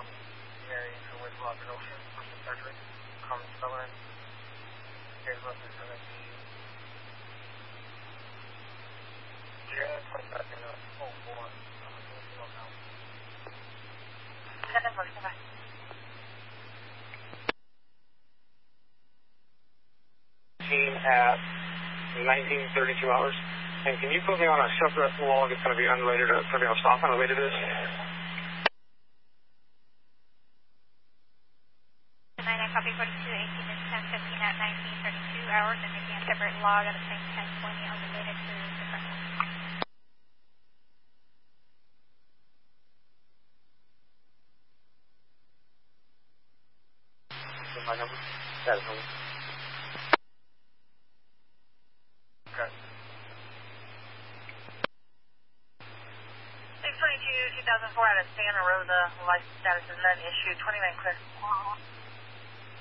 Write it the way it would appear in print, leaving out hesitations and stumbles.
Mary with Robert Ocean, person surgery, common spelling. Here's what this is going to be. 0.2704. Team at 19:32 hours. And can you put me on a separate log? It's going to be unrelated to something else off unrelated to this. 9 copy 42, 18 is 10:15 at 19:32 hours, and making a separate log at the same 10:20 unrelated to different. My number? That is number. Okay. 622, 2004 out of Santa Rosa, license status is none issued, 29 clear.